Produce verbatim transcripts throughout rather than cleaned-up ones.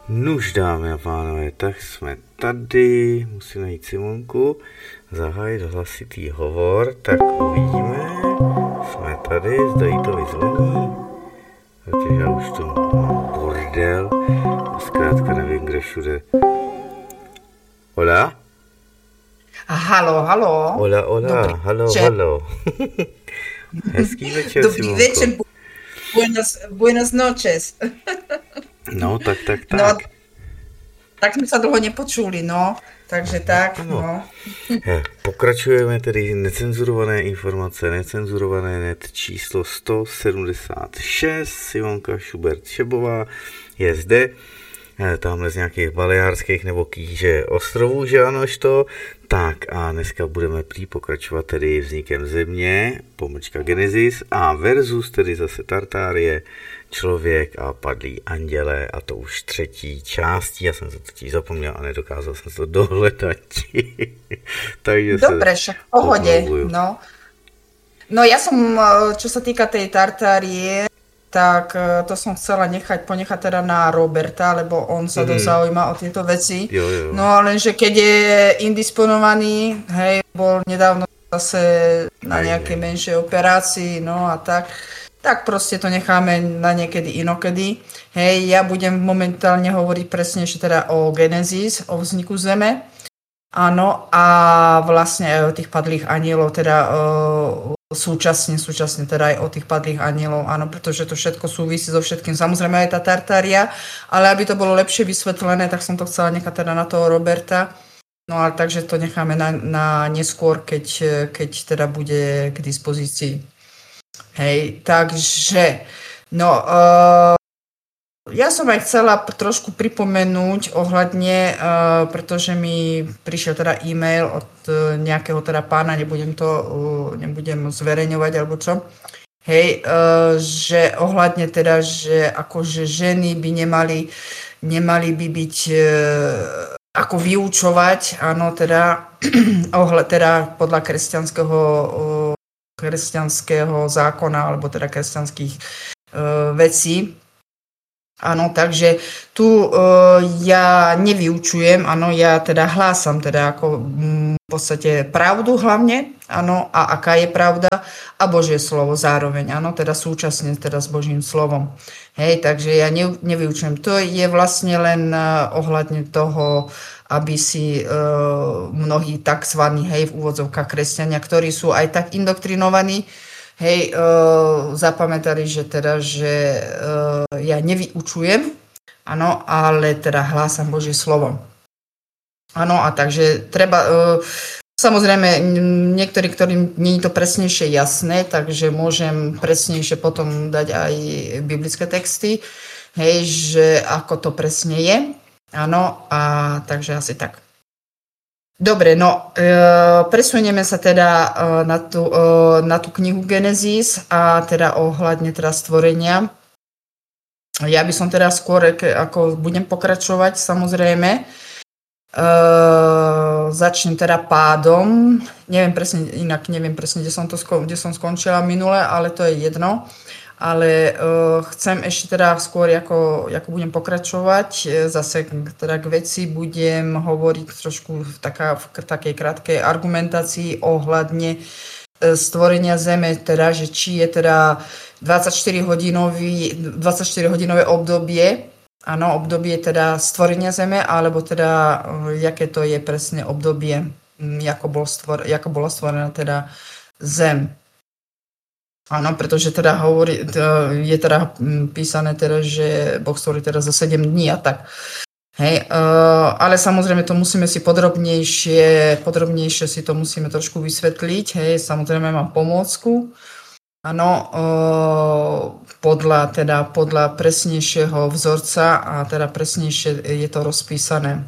Nuž, dámy a pánové, tak jsme tady, musím najít Simonku, zahájit hlasitý hovor, tak uvidíme, jsme tady, zda jí to vyzvoní, protože já už to mám bordel, a zkrátka nevím, kde všude. Hola? Halo, halo. Hola, hola, Dobrý halo, večer. halo. Hezký večer, Dobrý Simonko. večer. bu- Buenas, buenas noches. No, tak, tak, No, tak. tak jsme se dlouho nepočuli, no. Takže tak, Ano. no. Eh, Pokračujeme tedy necenzurované informace, necenzurované net číslo sto sedmdesát šest, Simonka Šubert-Šebová je zde, eh, tamhle z nějakých baleárských nebo kýže ostrovů, že anož to. Tak a dneska budeme prý pokračovat tedy vznikem země, pomlčka Genesis a versus tedy zase Tartárie, člověk a padlí anděle a to už třetí částí. Já jsem to totiž zapomněl a nedokázal jsem to dohledat. Takže Dobre, však v pohode, omlouvuju. no. No ja som, čo sa týka tej Tartárie, tak eh, to som chcela nechať, ponechať teda na Roberta, lebo on sa dosť Mhm. zaujíma o tieto veci. Jo, jo. No lenže keď je indisponovaný, hej, bol nedávno zase na Aj, nejakej aj. menšej operácii, no a tak, tak proste to necháme na niekedy inokedy. Hej, ja budem momentálne hovoriť presnejšie teda o Genesis, o vzniku Zeme. Áno, a vlastne aj o tých padlých anielov, teda uh, súčasne, súčasne teda aj o tých padlých anielov, áno, pretože to všetko súvisí so všetkým. Samozrejme aj tá Tartária, ale aby to bolo lepšie vysvetlené, tak som to chcela nechať teda na toho Roberta. No ale takže to necháme na, na neskôr, keď, keď teda bude k dispozícii. Hej, takže, no, uh, ja som aj chcela p- trošku pripomenúť ohľadne, uh, pretože mi prišiel teda e-mail od uh, nejakého teda pána, nebudem to, uh, nebudem zverejňovať alebo čo, hej, uh, že ohľadne teda, že akože ženy by nemali, nemali by byť, uh, ako vyučovať, áno, teda, ohľad, teda podľa kresťanského, uh, kresťanského zákona, alebo teda kresťanských uh, vecí. Áno, takže tu uh, ja nevyučujem, áno, ja teda hlásam teda ako mm, v podstate pravdu hlavne, áno, a aká je pravda a Božie slovo zároveň, áno, teda súčasne teda s Božím slovom. Hej, takže ja ne, nevyučujem. To je vlastne len uh, ohľadne toho, aby si uh, mnohí takzvaní, hej, v úvodzovkách kresťania, ktorí sú aj tak indoktrinovaní, hej, uh, zapamätali, že teda, že uh, ja nevyučujem, áno, ale teda hlásam Božie slovo. Áno, a takže treba, uh, samozrejme, n- niektorí, ktorým nie je to presnejšie jasné, takže môžem presnejšie potom dať aj biblické texty, hej, že ako to presne je, áno, a takže asi tak. Dobre, no e, presunieme sa teda e, na, tú, e, na tú knihu Genesis a teda ohľadne teda stvorenia. Ja by som teda skôr, ke- ako budem pokračovať samozrejme, e, začnem teda pádom. Neviem presne, inak neviem presne, kde som, to sko- kde som skončila minule, ale to je jedno. Ale uh, chcem ešte teda skôr, ako, ako budem pokračovať, e, zase k- teda k veci budem hovoriť trošku v, taká, v k- takej krátkej argumentácii ohľadne e, stvorenia Zeme, teda, že či je teda dvadsaťštyrihodinové dvadsaťštyrihodinové obdobie, áno, obdobie teda stvorenia Zeme, alebo teda, e, jaké to je presne obdobie, m, ako, bol stvor, ako bola stvorená teda Zem. Áno, pretože teda hovorí, t- je teda mm, písané teda, že Boh stvorí teda za sedem dní a tak. Hej, uh, ale samozrejme to musíme si podrobnejšie, podrobnejšie si to musíme trošku vysvetliť, hej, samozrejme mám pomôcku, áno, uh, podľa, teda, podľa presnejšieho vzorca a teda presnejšie je to rozpísané.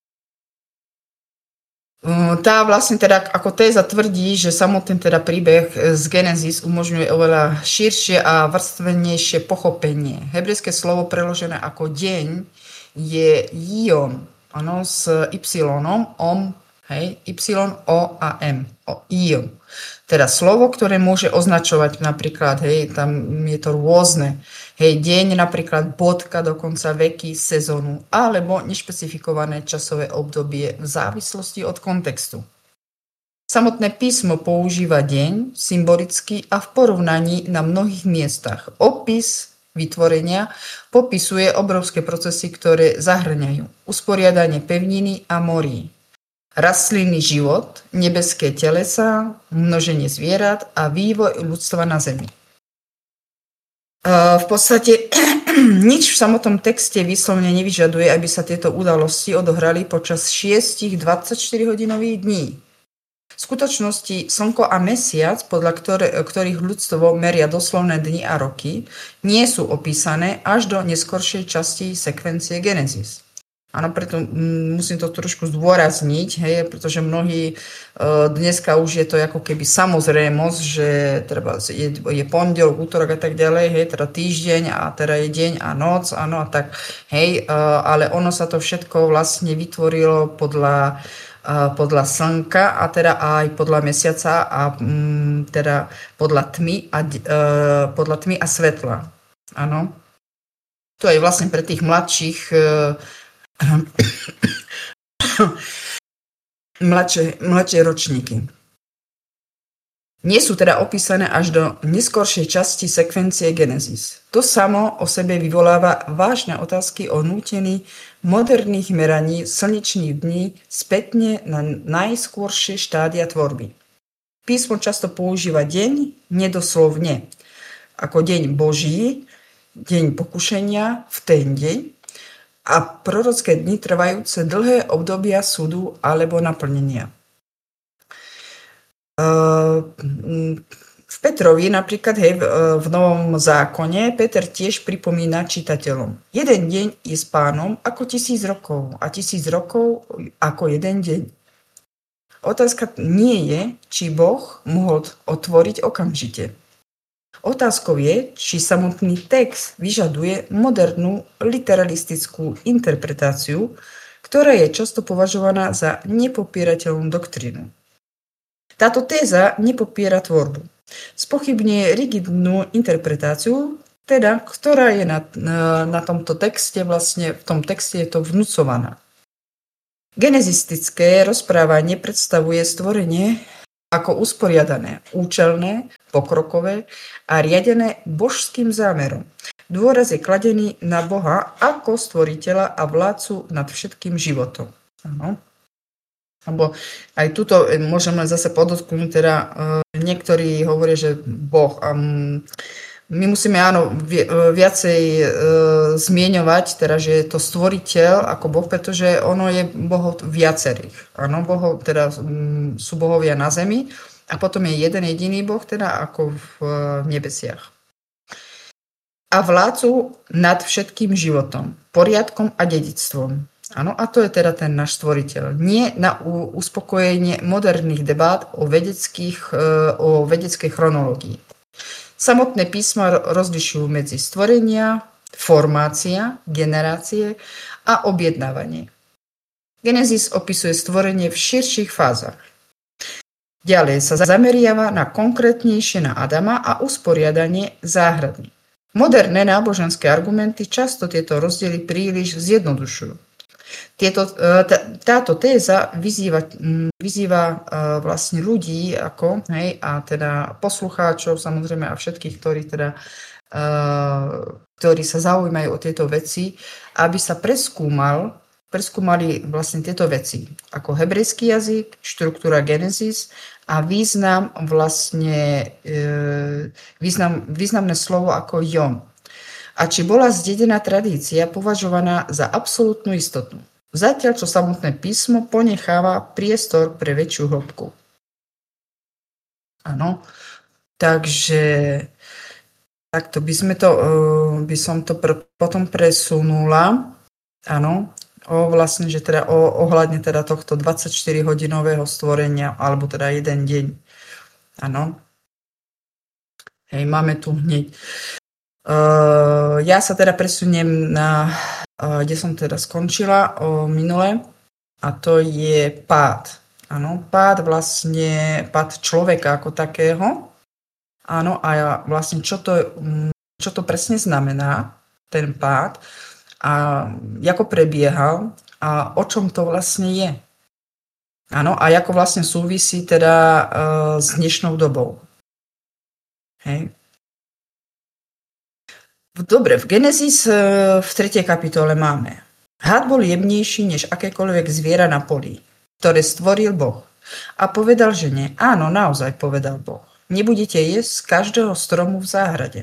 Uh, Tá vlastne teda ako téza tvrdí, že samotný teda príbeh z Genesis umožňuje oveľa širšie a vrstvenejšie pochopenie. Hebrejské slovo preložené ako deň je Jion, áno, s Y, om, hej, Y, O a M. o ion. Teda slovo, ktoré môže označovať napríklad, hej, tam je to rôzne, hej, deň, napríklad bodka, dokonca veky, sezónu, alebo nešpecifikované časové obdobie v závislosti od kontextu. Samotné písmo používa deň symbolicky a v porovnaní na mnohých miestach. Opis vytvorenia popisuje obrovské procesy, ktoré zahrňajú usporiadanie pevniny a morí, rastlinný život, nebeské telesa, množenie zvierat a vývoj ľudstva na Zemi. V podstate nič v samotnom texte výslovne nevyžaduje, aby sa tieto udalosti odohrali počas šiestich dvadsaťštyrihodinových dní. V skutočnosti Slnko a Mesiac, podľa ktoré, ktorých ľudstvo meria doslovné dni a roky, nie sú opísané až do neskoršej časti sekvencie Genesis. Áno, preto musím to trošku zdôrazniť, hej, pretože mnohí uh, dneska už je to ako keby samozrejmosť, že treba, je, je pondelok, útorok a tak ďalej, hej, teda týždeň a teda je deň a noc, áno, a tak, hej, uh, ale ono sa to všetko vlastne vytvorilo podľa podľa slnka a teda aj podľa mesiaca a mm, teda podľa tmy a, uh, podľa tmy a svetla. Áno. To je vlastne pre tých mladších uh, mladšie, mladšie ročníky. Nie sú teda opísané až do neskoršej časti sekvencie Genesis. To samo o sebe vyvoláva vážne otázky o nútení moderných meraní slnečných dní spätne na najskôršie štádia tvorby. Písmo často používa deň nedoslovne, ako deň Boží, deň pokušenia v ten deň a prorocké dni trvajúce dlhé obdobia súdu alebo naplnenia. V Petrovi napríklad, hej, v Novom zákone Peter tiež pripomína čitateľom. Jeden deň je s Pánom ako tisíc rokov a tisíc rokov ako jeden deň. Otázka nie je, či Boh mohol otvoriť okamžite. Otázkou je, či samotný text vyžaduje modernú literalistickú interpretáciu, ktorá je často považovaná za nepopierateľnú doktrínu. Táto téza nepopiera tvorbu. Spochybňuje rigidnú interpretáciu, teda, ktorá je na, na, na tomto texte, vlastne v tom texte je to vnúcovaná. Genezistické rozprávanie predstavuje stvorenie ako usporiadané, účelné, pokrokové a riadené božským zámerom. Dôraz je kladený na Boha ako stvoriteľa a vládcu nad všetkým životom. Áno. Lebo aj tuto môžeme zase podotknúť, teda uh, niektorí hovoria, že Boh. Um, my musíme áno vi, viacej uh, zmieňovať, teda, že je to stvoriteľ ako Boh, pretože ono je bohov viacerých. Áno, bohov, teda um, sú bohovia na zemi a potom je jeden jediný Boh, teda ako v uh, nebesiach. A vládcu nad všetkým životom, poriadkom a dedičstvom. Áno, a to je teda ten náš stvoriteľ. Nie na uspokojenie moderných debát o, vedeckých, o vedeckej chronológii. Samotné písma rozlišujú medzi stvorenia, formácia, generácie a objednávanie. Genesis opisuje stvorenie v širších fázach. Ďalej sa zameriava na konkrétnejšie na Adama a usporiadanie záhrady. Moderné náboženské argumenty často tieto rozdiely príliš zjednodušujú. Tieto, táto téza vyzýva, vyzýva vlastne ľudí ako, hej, a teda poslucháčov samozrejme a všetkých, ktorí, teda, ktorí sa zaujímajú o tieto veci, aby sa preskúmal, preskúmali vlastne tieto veci ako hebrejský jazyk, štruktúra Genesis a význam vlastne význam, významné slovo ako jom. A či bola zdedená tradícia považovaná za absolútnu istotu. Zatiaľ, čo samotné písmo ponecháva priestor pre väčšiu hĺbku. Áno, takže takto by, sme to, by som to pr- potom presunula. Áno, o vlastne, že teda o, ohľadne teda tohto dvadsaťštyrihodinového stvorenia, alebo teda jeden deň. Áno. Hej, máme tu hneď. Uh, ja sa teda presuniem na, uh, kde som teda skončila uh, minule, a to je pád. Áno, pád vlastne, pád človeka ako takého. Áno, a vlastne čo to, čo to presne znamená, ten pád, a ako prebiehal a o čom to vlastne je. Áno, a ako vlastne súvisí teda uh, s dnešnou dobou. Hej. Dobre, v Genesis uh, v tretej kapitole máme: Had bol jemnejší než akékoľvek zviera na poli, ktoré stvoril Boh. A povedal žene: áno, naozaj, povedal Boh, nebudete jesť z každého stromu v záhrade.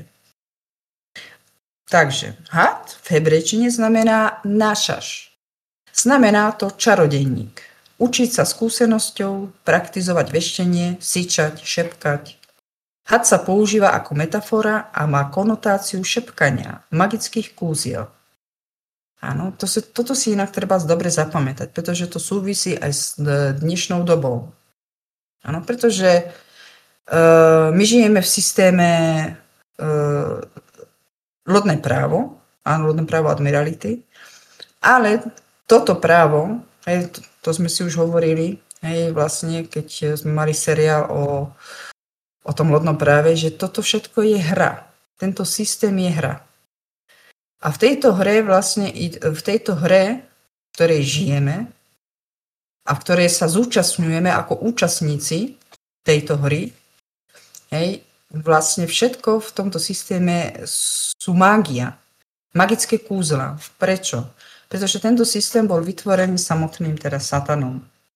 Takže had v hebrejčine znamená nášaš. Znamená to čarodejník. Učiť sa skúsenosťou, praktizovať veštenie, syčať, šepkať. Had sa používa ako metafora a má konotáciu šepkania, magických kúziel. Áno, to si, toto si inak treba dobre zapamätať, pretože to súvisí aj s dnešnou dobou. Áno, pretože uh, my žijeme v systéme uh, lodné právo, áno, lodné právo admirality, ale toto právo, hej, to, to sme si už hovorili, hej, vlastne, keď sme mali seriál o, o tom lodnom práve, že toto všetko je hra. Tento systém je hra. A v tejto hre vlastne, v tejto hre, v ktorej žijeme a v ktorej sa zúčastňujeme ako účastníci tejto hry, hej, vlastne všetko v tomto systéme sú mágia, magické kúzla. Prečo? Pretože tento systém bol vytvorený samotným teda satanom.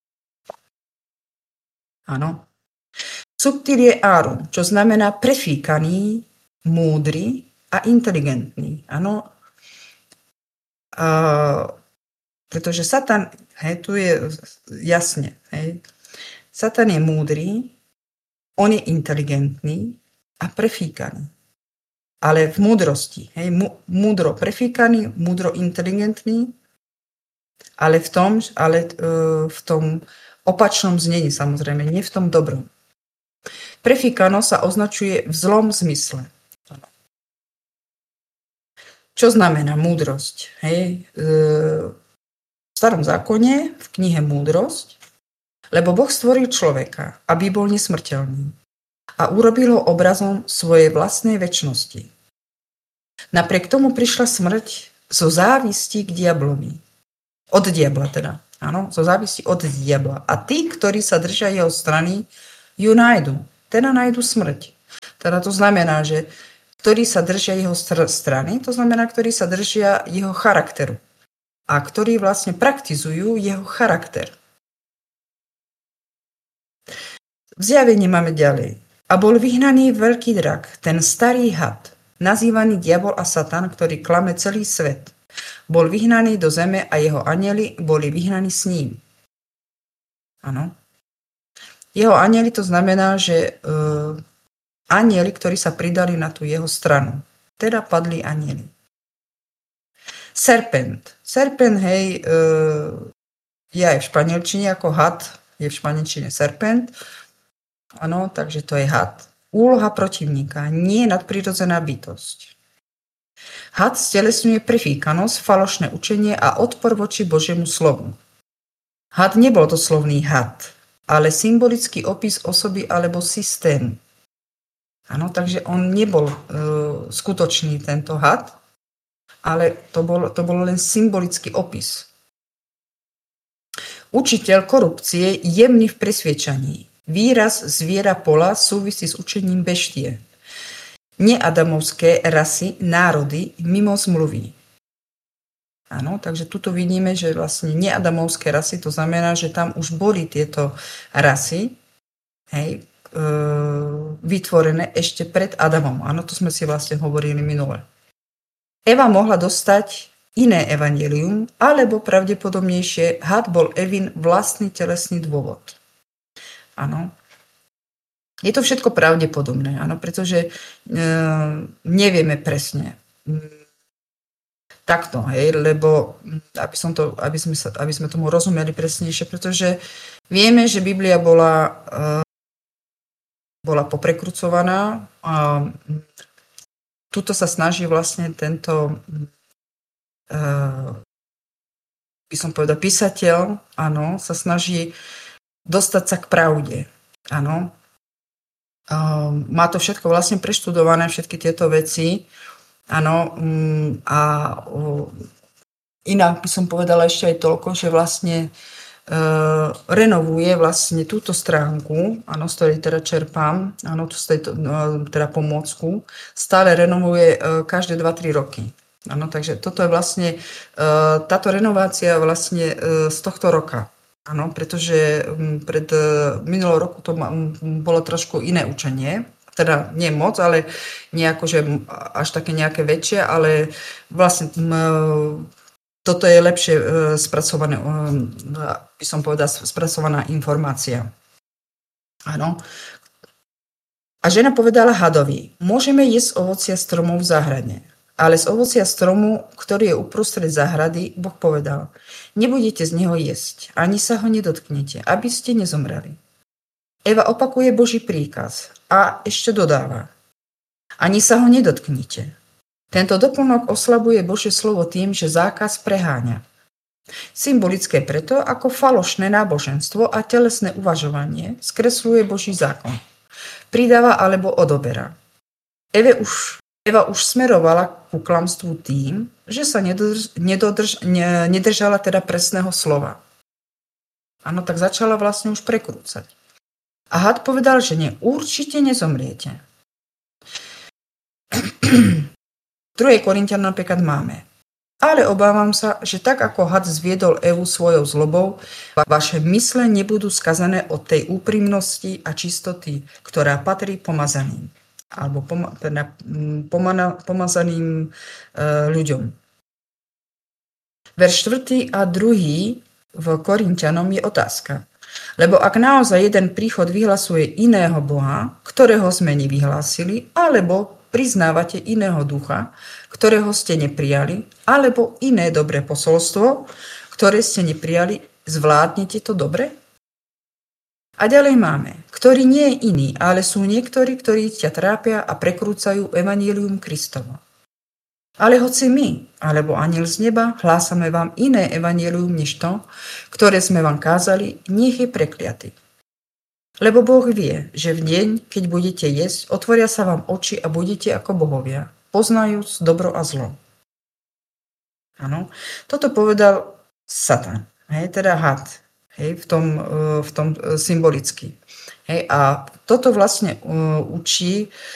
Áno. Subtil je árum, čo znamená prefíkaný, múdry a inteligentný. Áno. Uh, pretože Satan, hej, tu je jasne, hej, Satan je múdry, on je inteligentný a prefíkaný. Ale v múdrosti, hej, múdro prefíkaný, múdro inteligentný, ale v tom, ale, uh, v tom opačnom znení, samozrejme, nie v tom dobrom. Prefíkano sa označuje v zlom zmysle. Čo znamená múdrosť? Hej? V starom zákone, v knihe Múdrosť, lebo Boh stvoril človeka, aby bol nesmrteľný a urobil ho obrazom svojej vlastnej večnosti. Napriek tomu prišla smrť zo závisti k diablovi. Od diabla teda. Áno, zo závisti od diabla. A tí, ktorí sa držia jeho strany, ju nájdu. Teda nájdu smrť. Teda to znamená, že ktorí sa držia jeho strany, to znamená, ktorí sa držia jeho charakteru a ktorí vlastne praktizujú jeho charakter. V Zjavení máme ďalej. A bol vyhnaný veľký drak, ten starý had, nazývaný diabol a satan, ktorý klame celý svet. Bol vyhnaný do zeme a jeho anjeli boli vyhnaní s ním. Áno. Jeho anjeli to znamená, že uh, anjeli, ktorí sa pridali na tú jeho stranu. Teda padli anjeli. Serpent. Serpent, hej, e, je aj v španielčine ako had, je v španielčine serpent. Áno, takže to je had. Úloha protivníka, nie nadprirodzená bytosť. Had stelesňuje prefíkanosť, falošné učenie a odpor voči Božiemu slovu. Had nebol to slovný had, ale symbolický opis osoby alebo systému. Áno, takže on nebol e, skutočný tento had, ale to bol, to bol len symbolický opis. Učiteľ korupcie, jemný v presviečaní. Výraz zviera pola súvisí s učením beštie. Neadamovské rasy, národy mimo zmluvy. Áno, takže tuto vidíme, že vlastne neadamovské rasy, to znamená, že tam už boli tieto rasy, hej, vytvorené ešte pred Adamom. Áno, to sme si vlastne hovorili minule. Eva mohla dostať iné evanjelium, alebo pravdepodobnejšie had bol Evin vlastný telesný dôvod. Áno. Je to všetko pravdepodobné, áno, pretože e, nevieme presne. Takto, hej, lebo aby, som to, aby, sme sa, aby sme tomu rozumeli presnejšie, pretože vieme, že Biblia bola e, bola poprekrucovaná a tuto sa snaží vlastne tento, uh, by som povedal, písateľ, áno, sa snaží dostať sa k pravde. Áno. Um, má to všetko vlastne preštudované, všetky tieto veci. Áno. Um, a um, inak by som povedala ešte aj toľko, že vlastne uh, renovuje vlastne túto stránku, áno, z ktorej teda čerpám, áno, z tejto uh, teda pomôcku, stále renovuje uh, každé dva tri roky. Áno, takže toto je vlastne, uh, táto renovácia vlastne uh, z tohto roka. Áno, pretože pred minulého roku to bolo trošku iné učenie. Teda nie moc, ale nejako, že až také nejaké väčšie, ale vlastne toto je lepšie spracované, by som povedala, spracovaná informácia. Áno. A žena povedala hadovi, môžeme jesť ovocia stromov v záhrade. Ale z ovocia stromu, ktorý je uprostred záhrady, Boh povedal, nebudete z neho jesť, ani sa ho nedotknete, aby ste nezomreli. Eva opakuje Boží príkaz a ešte dodáva, ani sa ho nedotknite. Tento doplnok oslabuje Božie slovo tým, že zákaz preháňa. Symbolické preto, ako falošné náboženstvo a telesné uvažovanie skresľuje Boží zákon. Pridáva alebo odoberá. Eve už Eva už smerovala ku klamstvu tým, že sa nedodrž, nedodrž, ne, nedržala teda presného slova. Áno, tak začala vlastne už prekrúcať. A had povedal, že nie, určite nezomriete. V druhej Korinťanom napríklad máme. Ale obávam sa, že tak ako had zviedol Evu svojou zlobou, vaše mysle nebudú skazané od tej úprimnosti a čistoty, ktorá patrí pomazaným. Alebo poma, pomana, pomazaným e, ľuďom. Verš štvrtý a druhý v Korinťanom je otázka. Lebo ak naozaj jeden príchod vyhlasuje iného Boha, ktorého sme nevyhlásili, alebo priznávate iného ducha, ktorého ste neprijali, alebo iné dobré posolstvo, ktoré ste neprijali, zvládnete to dobre? A ďalej máme, ktorý nie je iný, ale sú niektorí, ktorí ťa trápia a prekrúcajú evanjelium Kristovo. Ale hoci my, alebo anjel z neba, hlásame vám iné evanjelium než to, ktoré sme vám kázali, nech je prekliaty. Lebo Boh vie, že v deň, keď budete jesť, otvoria sa vám oči a budete ako bohovia, poznajúc dobro a zlo. Áno, toto povedal Satan, hej, teda had. Hej, v tom, v tom symbolicky. Hej, a toto vlastne učí